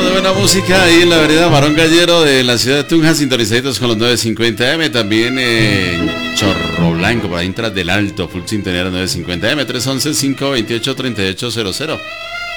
buena música ahí en la vereda Barón Gallero de la ciudad de Tunja, sintonizaditos con los 950M, también en Chorro Blanco, por ahí tras del Alto, full sintonía 950M, 311-528-3800.